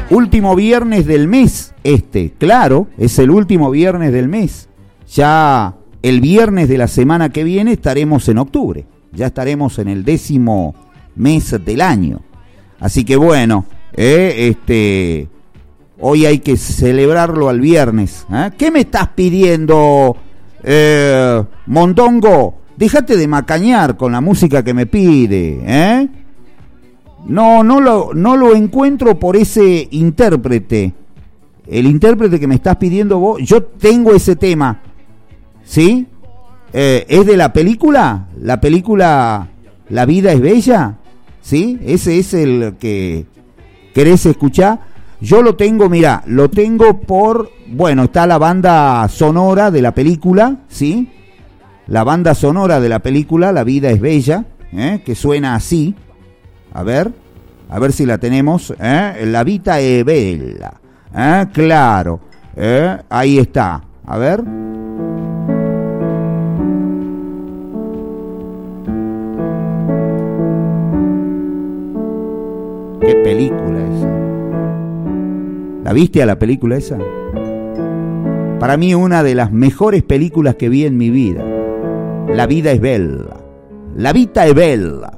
Último viernes del mes claro, es el último viernes del mes. Ya el viernes de la semana que viene estaremos en octubre, ya estaremos en el 10º mes del año. Así que bueno, hoy hay que celebrarlo al viernes. ¿Qué me estás pidiendo, Mondongo? Déjate de macañar con la música que me pide, No lo encuentro por ese intérprete. El intérprete que me estás pidiendo vos, yo tengo ese tema, ¿sí? ¿Es de la película? ¿La película La vida es bella? ¿Sí? Ese es el que querés escuchar. Yo lo tengo, mirá, lo tengo está la banda sonora de la película, ¿sí? La banda sonora de la película La vida es bella, que suena así. A ver si la tenemos, La vita è bella, claro, ahí está, a ver. ¿Qué película esa? ¿La viste a la película esa? Para mí una de las mejores películas que vi en mi vida. La vida es bella, la vita è bella.